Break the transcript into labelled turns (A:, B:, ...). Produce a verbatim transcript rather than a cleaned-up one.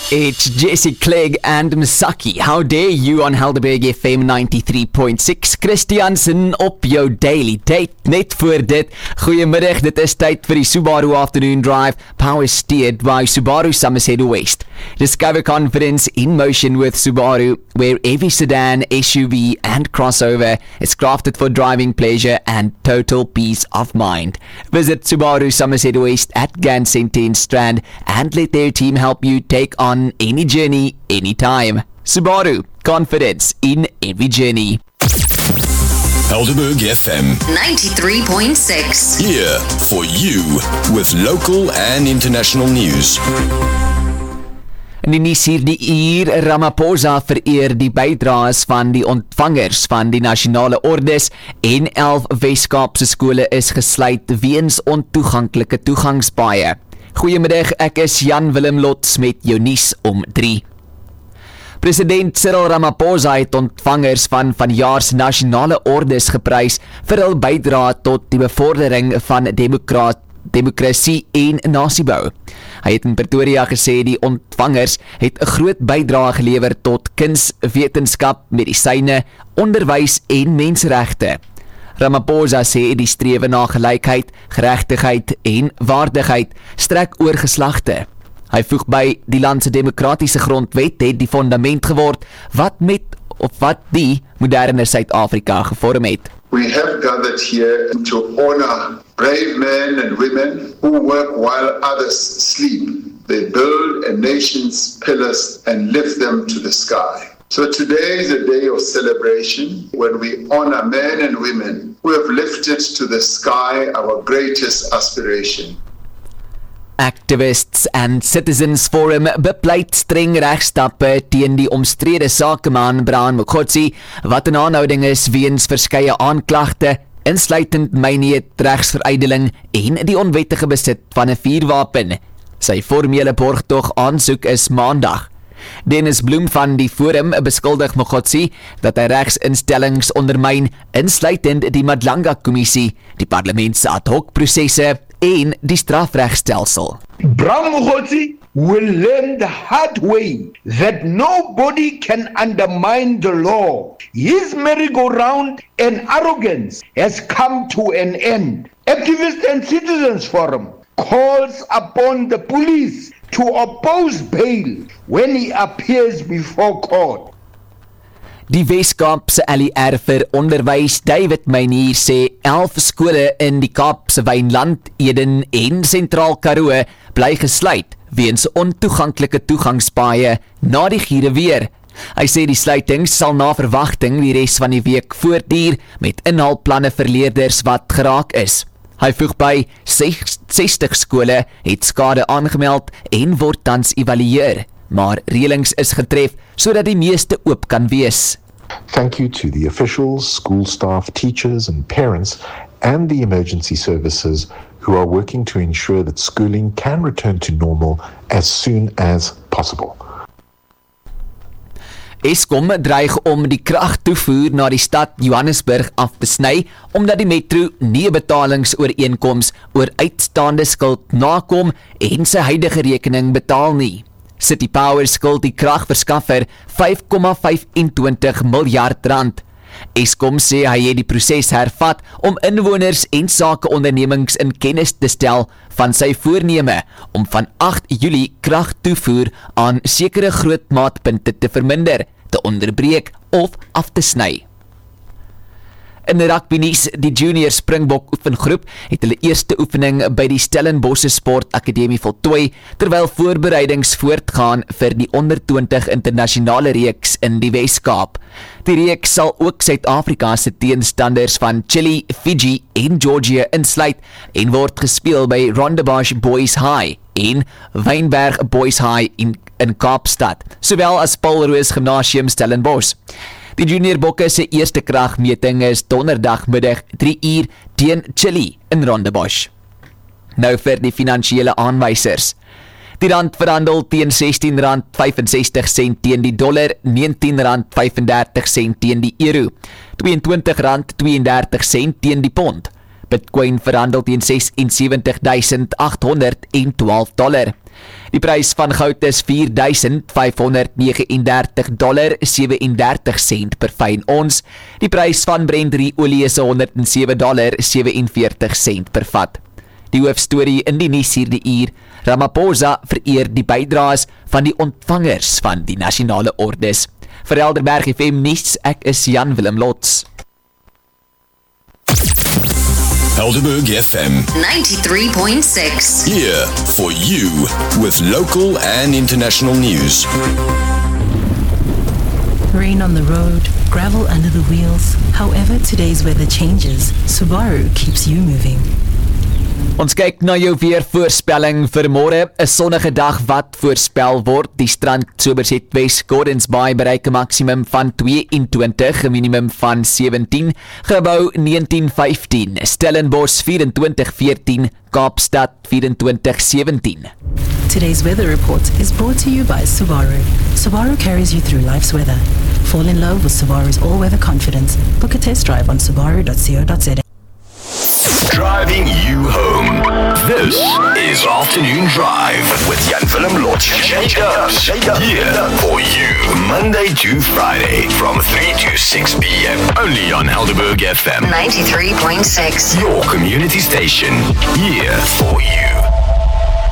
A: It's Jesse Clegg and Msaki. How dare you on Helderberg F M ninety-three point six. Christiansen op jou daily date. Net voor dit, goeiemiddag, dit is tyd vir die Subaru Afternoon Drive, power steered by Subaru Somerset West. Discover confidence in motion with Subaru, where every sedan, S U V and crossover is crafted for driving pleasure and total peace of mind. Visit Subaru Somerset West at Gan Centre in Strand and let their team help you take on any journey, anytime. Subaru, confidence in every journey.
B: Helderberg F M
C: ninety-three point six.
B: Here for you with local and international news.
A: In die nuus hierdie uur, Ramaphosa vereer die bydraes van die ontvangers van die nasionale ordes en elf Wes-Kaapse skole is gesluit weens ontoeganklike toegangspaaie. Goeiemiddag, ek is Jan Willem Lots met jou nuus om drie. President Cyril Ramaphosa het ontvangers van vanjaar se nasionale ordes geprys vir hul bydrae tot die bevordering van demokraat demokrasie en nasiebou. Hy het in Pretoria gesê die ontvangers het 'n groot bydrae gelewer tot kuns, wetenskap, medisyne, onderwys en menseregte. Ramaphosa sê die strewe na gelykheid, geregtigheid en waardigheid strek oor geslagte. Hy voeg by, die land se demokratiese grondwet het die fondament geword wat met of wat die moderne Suid-Afrika gevorm het.
D: We have gathered here to honor brave men and women who work while others sleep. They build a nation's pillars and lift them to the sky. So today is a day of celebration when we honor men and women who have lifted to the sky our greatest aspiration.
A: Activists and Citizens Forum bepleit streng regstappe teen die omstrede sakeman Brian Mokgotsi, wat in aanhouding is weens verskeie aanklagte, insluitend myneet, regsverydeling en die onwettige besit van 'n vuurwapen. Sy formele borgtog aansoek is maandag. Dennis Bloem van die Forum beskuldig Mokgotsi dat hy regsinstellings ondermyn, insluitend die Madlanga-kommissie, die parlement se ad hoc prosesse en die strafregstelsel.
E: Brian Mokgotsi will learn the hard way that nobody can undermine the law. His merry-go-round and arrogance has come to an end. Activist and Citizens Forum calls upon the police to oppose bail when he appears before court.
A: Die Wes-Kaapse L E R vir onderwys David Meinier sê elf skole in die Kaapse Wynland, Eden en Sentraal Karoo bly gesluit weens ontoeganklike toegangspaaie na die giere weer. Hy sê die sluitings sal na verwagting die res van die week voortduur met inhaalplanne vir leerders wat geraak is. Hy voeg by, sestig skole het skade aangemeld en word tans evalueer, maar reëlings is getref sodat die meeste oop kan wees.
F: Thank you to the officials, school staff, teachers and parents and the emergency services who are working to ensure that schooling can return to normal as soon as possible.
A: Eskom dreig om die kragtoevoer na die stad Johannesburg af te sny, omdat die metro nie 'n betalingsooreenkoms oor uitstaande skuld nakom en sy huidige rekening betaal nie. City Power skuld die kragverskaffer vyf komma vyf twee miljard rand. Eskom sê hy het die proses hervat om inwoners en sakeondernemings in kennis te stel van sy voorneme om van agt Julie kragtoevoer aan sekere grootmaatpunte te verminder, te onderbreek of af te sny. In rugby nuus, die junior Springbok oefengroep het hulle eerste oefening by die Stellenbosch Sport Akademie voltooi, terwyl voorbereidings voortgaan vir die onder twintig internasionale reeks in die Wes-Kaap. Die reeks sal ook Suid-Afrika se teenstanders van Chili, Fiji en Georgia insluit en word gespeel by Rondebosch Boys High en Wynberg Boys High in, in Kaapstad, sowel as Paul Roos Gymnasium Stellenbosch. Die junior bokke se eerste kragmeting is donderdagmiddag drie uur teen Chili in Rondebosch. Nou vir die finansiële aanwysers. Die rand verhandel teen sestien rand vyfensestig sent teen die dollar, negentien rand vyfendertig sent teen die euro, tweeëntwintig rand tweeëndertig sent teen die pond. Bitcoin verhandel teen ses en sewentig duisend agt honderd en twaalf dollar. Die prys van goud is vier duisend vyf honderd vyf nege dollar sewe en dertig sent per fyn ons. Die prys van Brent olie is honderd en sewe dollar sewe en veertig sent per vat. Die hoofstorie in die nuus hierdie uur: Ramaphosa vereer die bydraes van die ontvangers van die nasionale ordes. Vir Helderberg F M nuus, ek is Jan Willem Lots.
B: Helderberg F M
C: ninety-three point six.
B: here for you with local and international news.
G: Rain on the road, gravel under the wheels. However today's weather changes, Subaru keeps you moving.
A: Ons kyk na jou weervoorspelling vir môre, 'n sonnige dag wat voorspel word. Die strand Somerset West Gordons Bay bereik 'n maksimum van tweeëntwintig, 'n minimum van sewentien, Gebou negentien vyftien, Stellenbosch vyf-en-twintig veertien, Kaapstad vyf-en-twintig sewentien.
G: Today's weather report is brought to you by Subaru. Subaru carries you through life's weather. Fall in love with Subaru's all-weather confidence. Book a test drive on subaru dot co dot za.
B: Driving you home. This is Afternoon Drive with Jan Willem Lots. Shake up, shake up. Here for you, Monday to Friday from three to six p.m. Only on Helderberg F M
C: ninety-three point six.
B: Your community station. Here for you.